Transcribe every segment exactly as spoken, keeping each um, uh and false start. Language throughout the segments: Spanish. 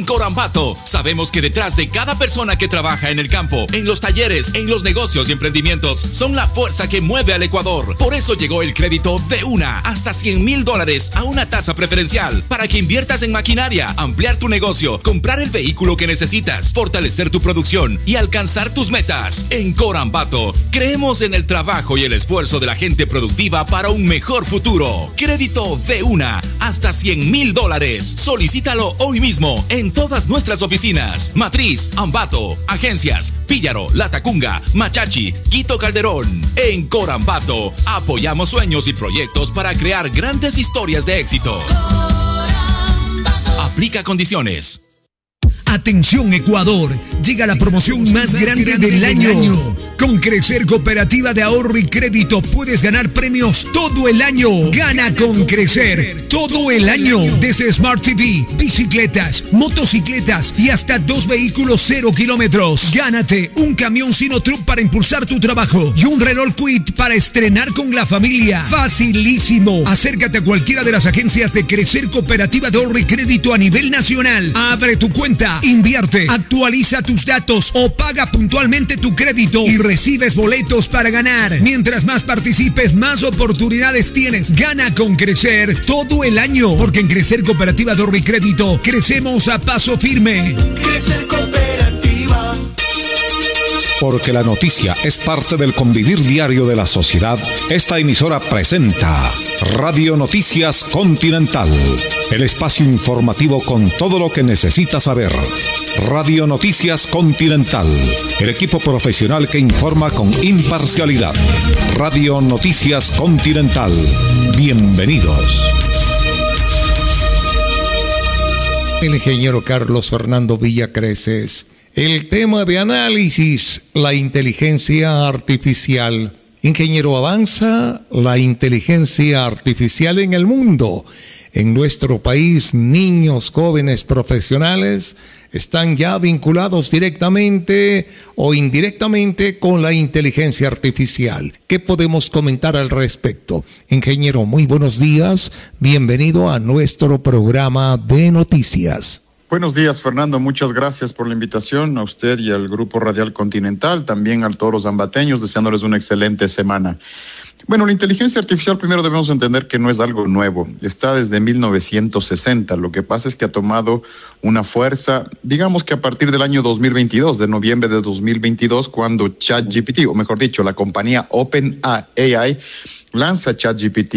Corambato sabemos que detrás de cada persona que trabaja en el campo, en los talleres, en los negocios y emprendimientos, son la fuerza que mueve al Ecuador. Por eso llegó el crédito de una hasta cien mil dólares a una tasa preferencial para que inviertas en maquinaria, ampliar tu negocio, comprar el vehículo que necesitas, fortalecer tu producción y alcanzar tus metas. En Corambato creemos en el trabajo y el esfuerzo de la gente productiva para un mejor futuro. Crédito de una hasta cien mil dólares. Solicítalo hoy mismo en todas nuestras oficinas. Matriz, Ambato, agencias, Píllaro, Latacunga, Machachi, Quito Calderón. En Corambato apoyamos sueños y proyectos para crear grandes historias de éxito. Aplica condiciones. Atención Ecuador, llega la promoción más grande del año. Con Crecer Cooperativa de Ahorro y Crédito puedes ganar premios todo el año. Gana con Crecer todo el año. Desde Smart T V, bicicletas, motocicletas y hasta dos vehículos cero kilómetros. Gánate un camión Sinotruck para impulsar tu trabajo y un Renault Kwid para estrenar con la familia. Facilísimo. Acércate a cualquiera de las agencias de Crecer Cooperativa de Ahorro y Crédito a nivel nacional. Abre tu cuenta, invierte, actualiza tus datos o paga puntualmente tu crédito y recibes boletos para ganar. Mientras más participes, más oportunidades tienes. Gana con Crecer todo el año, porque en Crecer Cooperativa de Ahorro y Crédito crecemos a paso firme. Crecer Cooperativa. Porque la noticia es parte del convivir diario de la sociedad, esta emisora presenta Radio Noticias Continental, el espacio informativo con todo lo que necesitas saber. Radio Noticias Continental, el equipo profesional que informa con imparcialidad. Radio Noticias Continental, bienvenidos. El ingeniero Carlos Fernando Villacreces. El tema de análisis, la inteligencia artificial. Ingeniero, avanza la inteligencia artificial en el mundo. En nuestro país, niños, jóvenes, profesionales están ya vinculados directamente o indirectamente con la inteligencia artificial. ¿Qué podemos comentar al respecto? Ingeniero, muy buenos días. Bienvenido a nuestro programa de noticias. Buenos días, Fernando. Muchas gracias por la invitación a usted y al Grupo Radial Continental, también a todos los ambateños, deseándoles una excelente semana. Bueno, la inteligencia artificial primero debemos entender que no es algo nuevo, está desde mil novecientos sesenta. Lo que pasa es que ha tomado una fuerza, digamos que a partir del año dos mil veintidós, de noviembre de dos mil veintidós, cuando ChatGPT, o mejor dicho, la compañía OpenAI lanza ChatGPT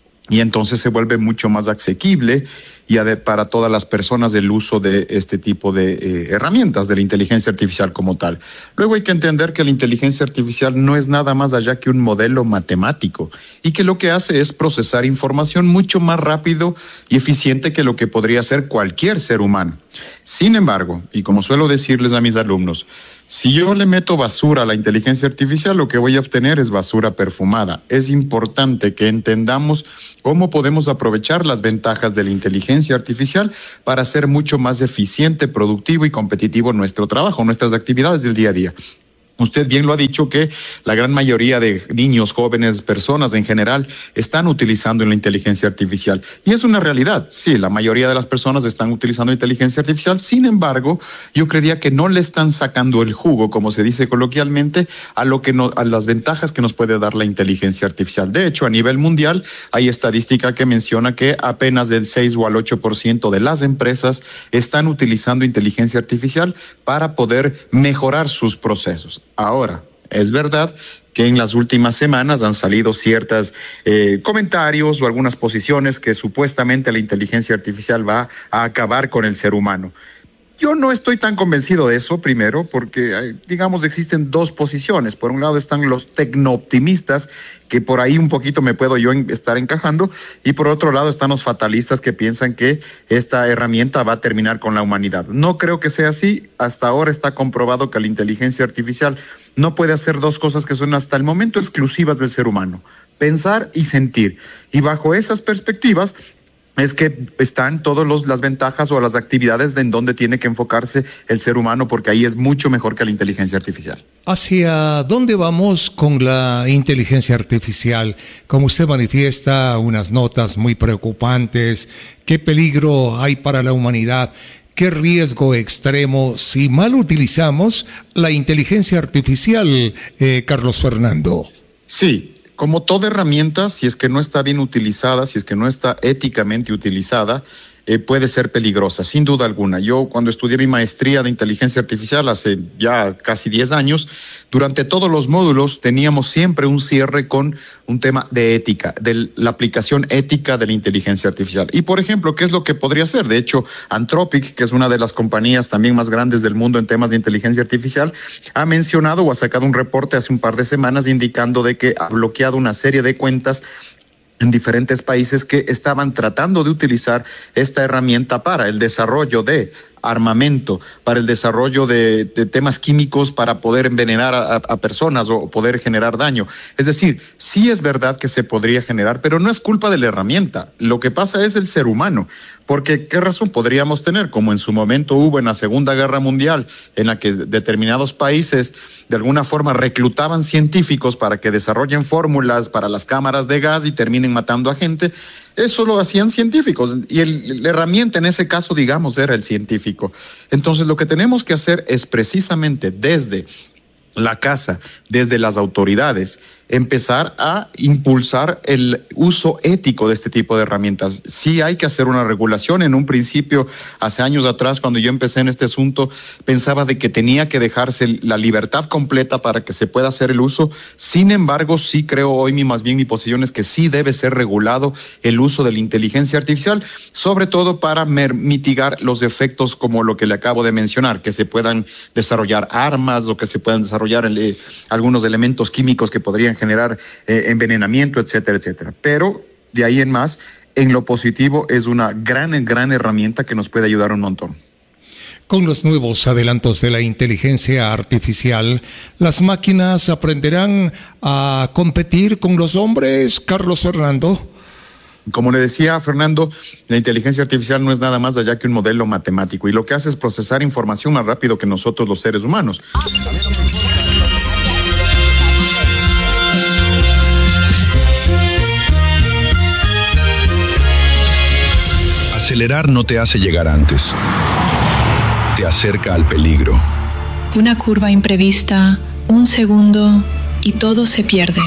y entonces se vuelve mucho más asequible y para todas las personas el uso de este tipo de eh, herramientas de la inteligencia artificial como tal. Luego hay que entender que la inteligencia artificial no es nada más allá que un modelo matemático y que lo que hace es procesar información mucho más rápido y eficiente que lo que podría hacer cualquier ser humano. Sin embargo, y como suelo decirles a mis alumnos, si yo le meto basura a la inteligencia artificial, lo que voy a obtener es basura perfumada. Es importante que entendamos cómo podemos aprovechar las ventajas de la inteligencia artificial para hacer mucho más eficiente, productivo y competitivo nuestro trabajo, nuestras actividades del día a día. Usted bien lo ha dicho que la gran mayoría de niños, jóvenes, personas en general están utilizando la inteligencia artificial. Y es una realidad. Sí, la mayoría de las personas están utilizando inteligencia artificial. Sin embargo, yo creería que no le están sacando el jugo, como se dice coloquialmente, a lo que no, a las ventajas que nos puede dar la inteligencia artificial. De hecho, a nivel mundial hay estadística que menciona que apenas el seis o al ocho por ciento de las empresas están utilizando inteligencia artificial para poder mejorar sus procesos. Ahora, es verdad que en las últimas semanas han salido ciertos eh, comentarios o algunas posiciones que supuestamente la inteligencia artificial va a acabar con el ser humano. Yo no estoy tan convencido de eso, primero, porque, digamos, existen dos posiciones. Por un lado están los tecnooptimistas, que por ahí un poquito me puedo yo estar encajando, y por otro lado están los fatalistas que piensan que esta herramienta va a terminar con la humanidad. No creo que sea así. Hasta ahora está comprobado que la inteligencia artificial no puede hacer dos cosas que son hasta el momento exclusivas del ser humano: pensar y sentir. Y bajo esas perspectivas es que están todas las ventajas o las actividades de en donde tiene que enfocarse el ser humano, porque ahí es mucho mejor que la inteligencia artificial. ¿Hacia dónde vamos con la inteligencia artificial? Como usted manifiesta, unas notas muy preocupantes. ¿Qué peligro hay para la humanidad? ¿Qué riesgo extremo si mal utilizamos la inteligencia artificial, eh, Carlos Fernando? Sí. Como toda herramienta, si es que no está bien utilizada, si es que no está éticamente utilizada, eh, puede ser peligrosa, sin duda alguna. Yo cuando estudié mi maestría de inteligencia artificial hace ya casi diez años, durante todos los módulos teníamos siempre un cierre con un tema de ética, de la aplicación ética de la inteligencia artificial. Y por ejemplo, ¿qué es lo que podría ser? De hecho, Anthropic, que es una de las compañías también más grandes del mundo en temas de inteligencia artificial, ha mencionado o ha sacado un reporte hace un par de semanas indicando de que ha bloqueado una serie de cuentas en diferentes países que estaban tratando de utilizar esta herramienta para el desarrollo de armamento, para el desarrollo de, de temas químicos para poder envenenar a, a personas o poder generar daño. Es decir, sí es verdad que se podría generar, pero no es culpa de la herramienta. Lo que pasa es el ser humano. Porque, ¿qué razón podríamos tener? Como en su momento hubo en la Segunda Guerra Mundial, en la que determinados países de alguna forma reclutaban científicos para que desarrollen fórmulas para las cámaras de gas y terminen matando a gente. Eso lo hacían científicos y el, la herramienta en ese caso, digamos, era el científico. Entonces, lo que tenemos que hacer es precisamente desde la casa, desde las autoridades, empezar a impulsar el uso ético de este tipo de herramientas. Sí hay que hacer una regulación. En un principio, hace años atrás, cuando yo empecé en este asunto, pensaba de que tenía que dejarse la libertad completa para que se pueda hacer el uso. Sin embargo, sí creo hoy, mi, más bien mi posición es que sí debe ser regulado el uso de la inteligencia artificial, sobre todo para mitigar los efectos como lo que le acabo de mencionar, que se puedan desarrollar armas o que se puedan desarrollar eh, algunos elementos químicos que podrían generar eh, envenenamiento, etcétera, etcétera. Pero de ahí en más, en lo positivo es una gran, gran herramienta que nos puede ayudar un montón. Con los nuevos adelantos de la inteligencia artificial, ¿las máquinas aprenderán a competir con los hombres, Carlos Fernando? Como le decía Fernando, la inteligencia artificial no es nada más allá que un modelo matemático y lo que hace es procesar información más rápido que nosotros los seres humanos. Acelerar no te hace llegar antes. Te acerca al peligro. Una curva imprevista, un segundo y todo se pierde.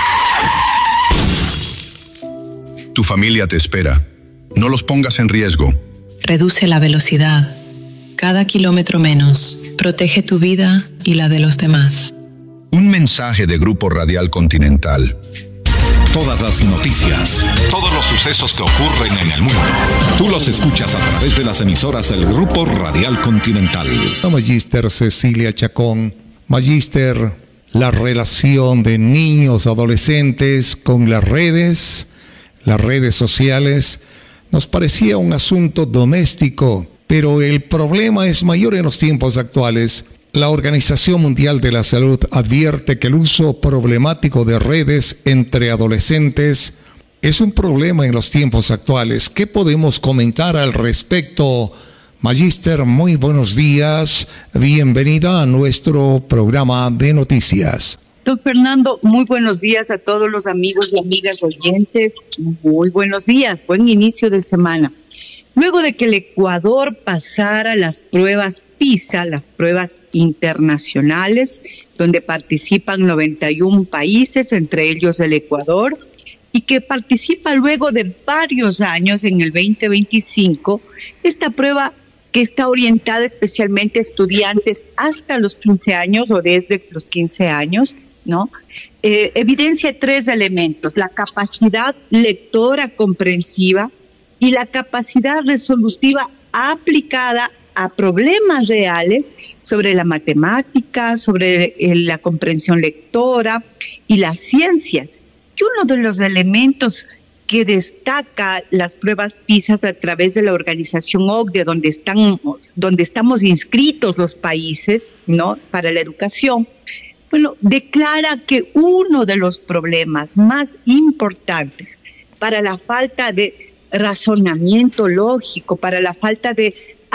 Tu familia te espera. No los pongas en riesgo. Reduce la velocidad. Cada kilómetro menos. Protege tu vida y la de los demás. Un mensaje de Grupo Radial Continental. Todas las noticias, todos los sucesos que ocurren en el mundo, tú los escuchas a través de las emisoras del Grupo Radial Continental. La Magíster Cecilia Chacón. Magíster, la relación de niños, adolescentes con las redes, las redes sociales, nos parecía un asunto doméstico, pero el problema es mayor en los tiempos actuales. La Organización Mundial de la Salud advierte que el uso problemático de redes entre adolescentes es un problema en los tiempos actuales. ¿Qué podemos comentar al respecto? Magíster, muy buenos días. Bienvenida a nuestro programa de noticias. Don Fernando, muy buenos días a todos los amigos y amigas oyentes. Muy buenos días, buen inicio de semana. Luego de que el Ecuador pasara las pruebas PISA, las pruebas internacionales, donde participan noventa y uno países, entre ellos el Ecuador, y que participa luego de varios años en el veinte veinticinco, esta prueba que está orientada especialmente a estudiantes hasta los quince años o desde los quince años, ¿no? Eh, evidencia tres elementos: la capacidad lectora comprensiva y la capacidad resolutiva aplicada a problemas reales sobre la matemática, sobre la comprensión lectora y las ciencias. Y uno de los elementos que destaca las pruebas PISA a través de la organización O C D E, donde están, donde estamos inscritos los países, ¿no?, para la educación, bueno, declara que uno de los problemas más importantes para la falta de razonamiento lógico, para la falta de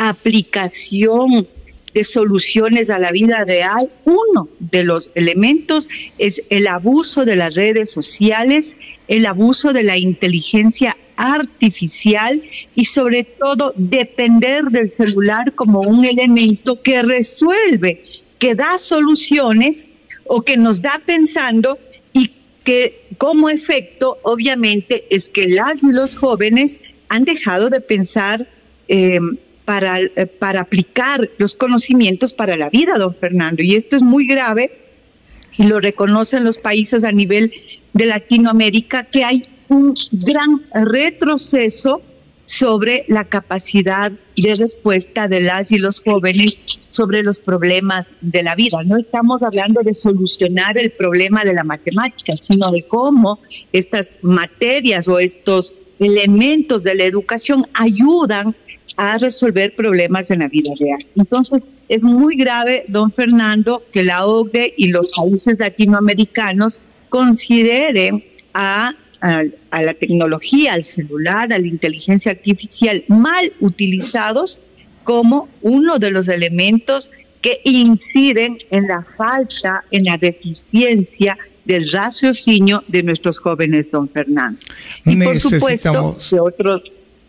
aplicación de soluciones a la vida real, uno de los elementos es el abuso de las redes sociales, el abuso de la inteligencia artificial y sobre todo depender del celular como un elemento que resuelve, que da soluciones o que nos da pensando, y que como efecto obviamente es que las y los jóvenes han dejado de pensar eh, para, eh, para aplicar los conocimientos para la vida, don Fernando, y esto es muy grave y lo reconocen los países a nivel de Latinoamérica, que hay un gran retroceso sobre la capacidad de respuesta de las y los jóvenes sobre los problemas de la vida. No estamos hablando de solucionar el problema de la matemática, sino de cómo estas materias o estos elementos de la educación ayudan a resolver problemas en la vida real. Entonces, es muy grave, don Fernando, que la O C D E y los países latinoamericanos consideren a, a, a la tecnología, al celular, a la inteligencia artificial mal utilizados como uno de los elementos que inciden en la falta, en la deficiencia del raciocinio de nuestros jóvenes, don Fernando. Y por supuesto, de otros...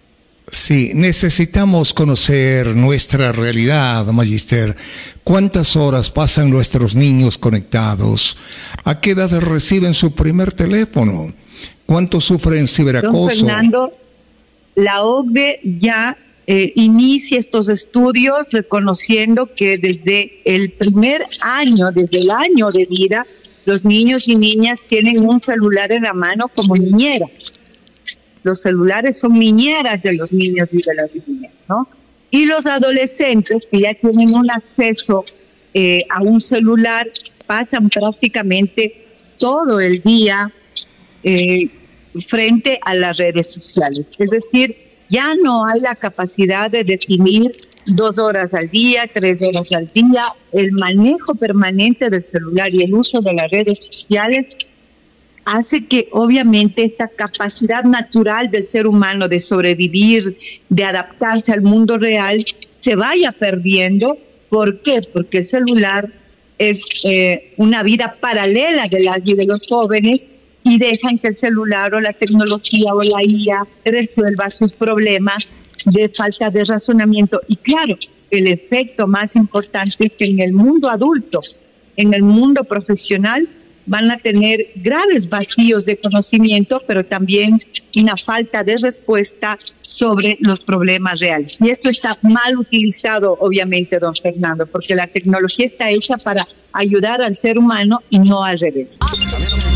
Sí, necesitamos conocer nuestra realidad, Magister. ¿Cuántas horas pasan nuestros niños conectados? ¿A qué edad reciben su primer teléfono? ¿Cuánto sufren ciberacoso? Don Fernando, la O C D E ya eh, inicia estos estudios reconociendo que desde el primer año, desde el año de vida, los niños y niñas tienen un celular en la mano como niñera. Los celulares son niñeras de los niños y de las niñas, ¿no? Y los adolescentes que ya tienen un acceso eh, a un celular pasan prácticamente todo el día eh, frente a las redes sociales. Es decir, ya no hay la capacidad de definir dos horas al día, tres horas al día. El manejo permanente del celular y el uso de las redes sociales hace que obviamente esta capacidad natural del ser humano de sobrevivir, de adaptarse al mundo real, se vaya perdiendo. ¿Por qué? Porque el celular es eh, una vida paralela de las y de los jóvenes, y dejan que el celular o la tecnología o la I A resuelva sus problemas de falta de razonamiento. Y claro, el efecto más importante es que en el mundo adulto, en el mundo profesional, van a tener graves vacíos de conocimiento, pero también una falta de respuesta sobre los problemas reales. Y esto está mal utilizado, obviamente, don Fernando, porque la tecnología está hecha para ayudar al ser humano y no al revés.